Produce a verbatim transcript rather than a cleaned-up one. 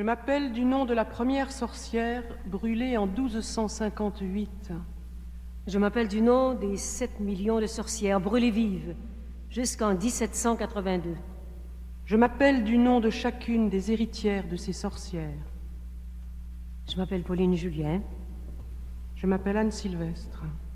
Je m'appelle du nom de la première sorcière brûlée en douze cent cinquante-huit. Je m'appelle du nom des sept millions de sorcières brûlées vives jusqu'en dix-sept cent quatre-vingt-deux. Je m'appelle du nom de chacune des héritières de ces sorcières. Je m'appelle Pauline Julien. Je m'appelle Anne Sylvestre.